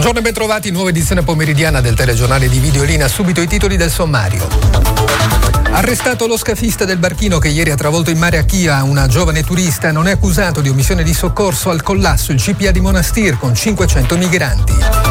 Buongiorno e bentrovati, nuova edizione pomeridiana del telegiornale di Videolina. Subito i titoli del sommario. Arrestato lo scafista del barchino che ieri ha travolto in mare a Chia una giovane turista, non è accusato di omissione di soccorso al collasso il CPA di Monastir con 500 migranti.